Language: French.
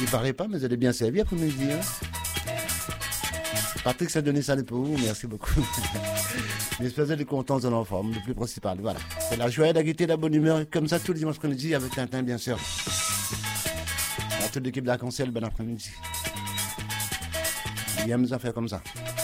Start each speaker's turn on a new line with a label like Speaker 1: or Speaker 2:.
Speaker 1: Il paraît pas, mais vous allez bien servi après-midi. Hein. Patrick s'est donné ça pour vous, merci beaucoup. J'espère que vous êtes contents de l'enfant, le plus principal. Voilà. C'est la joie, la gaieté, la bonne humeur, comme ça tout le dimanche après-midi avec Tintin, bien sûr. À toute l'équipe d'Arc-en-Ciel, bon après-midi. Il aime ça faire comme ça.